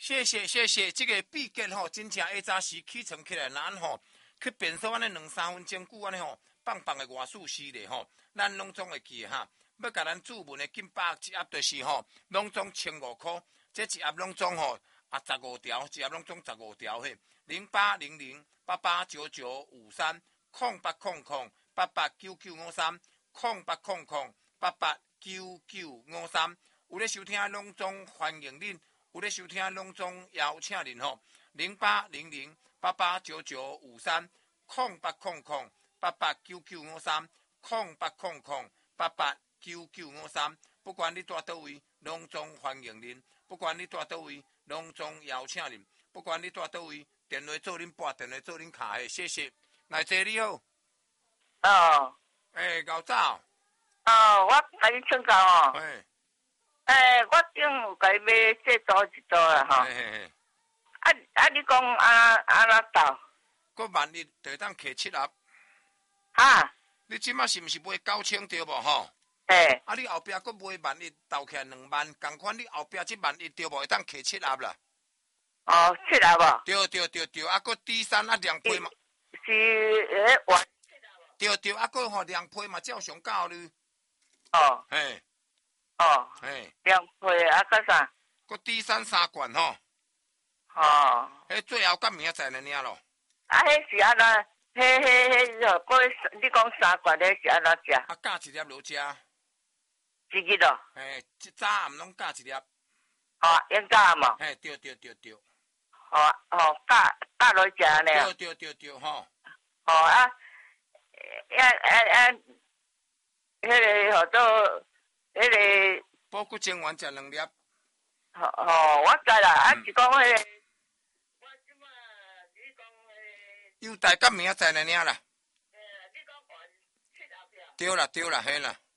谢谢，这个笔记吼，真正下早时起床起来，咱吼去便所安尼2-3分钟久安尼吼，棒棒的外事诗咧吼，咱拢总会记哈。要甲咱注文的金巴一盒就是吼，拢总1500块，这一盒拢总吼15条，一盒拢总15条嘿。0800889953，0800889953，有咧收听拢总欢迎恁。有咧收听拢总邀请恁吼，0800889953，0800889953，不管你住倒位，拢总欢迎恁；不管你住倒位，拢总邀请恁；不管你住倒位，电话做恁拨，电话做恁卡的，谢谢。来坐你好。 哦。 牛早。 哦，我甲你请教哦。我顶有甲你买这组一组啦吼。你讲安怎斗？ 佫10000就当摕7盒。 哈？ 你即马是毋是买9000对无吼？你后壁佫买10000斗起来2万，共款你后壁这10000对无会当摕7盒啦？ 哦，7盒无？ 对，佫底衫2批嘛。 是换7 盒无？对，佫吼2批嘛，照常教你。 哦。哦。2批甲啥？ 佫底衫3罐吼。迄最后到明仔载尔咯。 迄是安怎？迄你讲3罐，迄是安怎食？ 加一粒落食。 一日咯。 早暗拢加一粒。 烟早暗嘛。 对。 加落食安尼。 对吼。 迄个号做迄个。 保骨精丸食2粒。 我知啦，是讲迄个。 优待到明仔载啦。 你讲换7盒票。 对啦，嘿啦。